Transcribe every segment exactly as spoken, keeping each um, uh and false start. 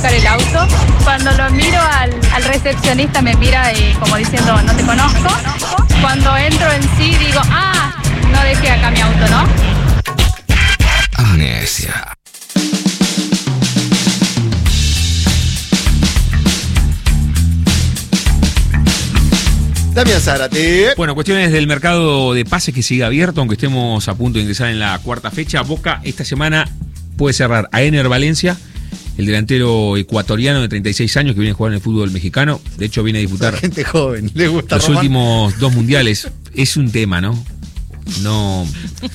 buscar el auto. Cuando lo miro al, al recepcionista me mira y como diciendo, no te conozco. Cuando entro en sí digo, ah, no dejé acá mi auto, ¿no? Amnesia. Damián Zárate. Bueno, cuestiones del mercado de pases que sigue abierto, aunque estemos a punto de ingresar en la cuarta fecha. Boca esta semana puede cerrar a Ener Valencia, el delantero ecuatoriano de treinta y seis años que viene a jugar en el fútbol mexicano. De hecho, viene a disputar gente joven, le gusta los Román. últimos dos mundiales. Es un tema, ¿no? No.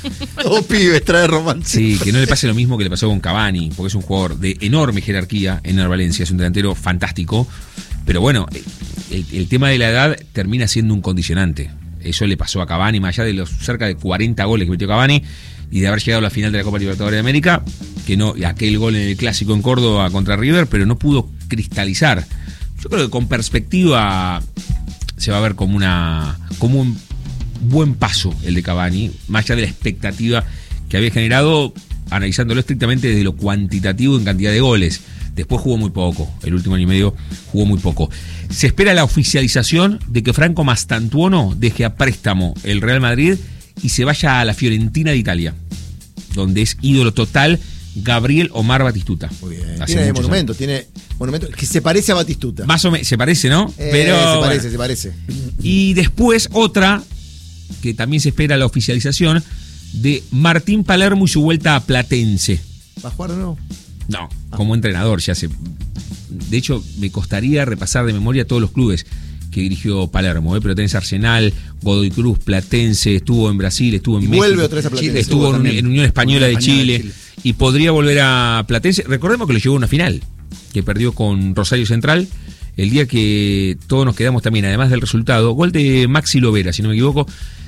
Dos pibes trae Román. Sí, que no le pase lo mismo que le pasó con Cavani, porque es un jugador de enorme jerarquía. Ener Valencia es un delantero fantástico. Pero bueno, el, el tema de la edad termina siendo un condicionante. Eso le pasó a Cavani, más allá de los cerca de cuarenta goles que metió Cavani y de haber llegado a la final de la Copa Libertadores de América, que no, aquel gol en el clásico en Córdoba contra River, pero no pudo cristalizar. Yo creo que con perspectiva se va a ver como una como un buen paso el de Cavani, más allá de la expectativa que había generado, analizándolo estrictamente desde lo cuantitativo en cantidad de goles. Después jugó muy poco, el último año y medio jugó muy poco. Se espera la oficialización de que Franco Mastantuono deje a préstamo el Real Madrid y se vaya a la Fiorentina de Italia, donde es ídolo total Gabriel Omar Batistuta. Muy bien. Hace Tiene muchos monumento, tiene monumento que se parece a Batistuta. Más o menos, se parece, ¿no? Eh, Pero se bueno. parece, se parece. Y después otra, que también se espera la oficialización, de Martín Palermo y su vuelta a Platense. ¿Va a jugar o no? No, como entrenador ya se... De hecho, me costaría repasar de memoria todos los clubes que dirigió Palermo, ¿eh? Pero tenés Arsenal, Godoy Cruz, Platense, estuvo en Brasil, estuvo en y México. vuelve otra vez a Platense. Estuvo en, en Unión Española, Unión de, Española Chile, de Chile y podría volver a Platense. Recordemos que lo llevó a una final, que perdió con Rosario Central, el día que todos nos quedamos también, además del resultado, gol de Maxi Lovera, si no me equivoco,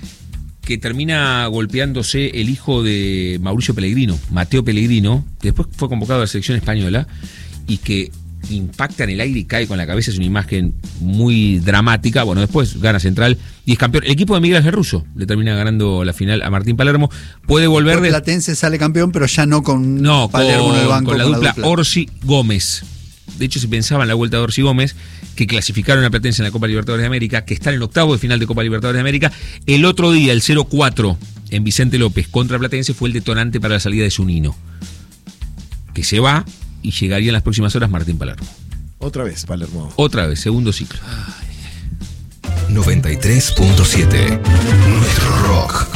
que termina golpeándose el hijo de Mauricio Pellegrino, Mateo Pellegrino, que después fue convocado a la selección española y que impacta en el aire y cae con la cabeza. Es una imagen muy dramática. Bueno, después gana Central y es campeón. El equipo de Miguel Ángel Russo le termina ganando la final a Martín Palermo. Puede volver El de... Platense sale campeón, pero ya no con No, Palermo con, en el banco. con la con dupla Orsi Gómez. De hecho, se pensaba en la vuelta de Orsi Gómez, que clasificaron a Platense en la Copa Libertadores de América, que están en octavo de final de Copa Libertadores de América. El otro día, el cero cuatro en Vicente López contra Platense fue el detonante para la salida de Zunino, que se va y llegaría en las próximas horas Martín Palermo. Otra vez, Palermo. Otra vez, segundo ciclo. noventa y tres punto siete Nuestro rock.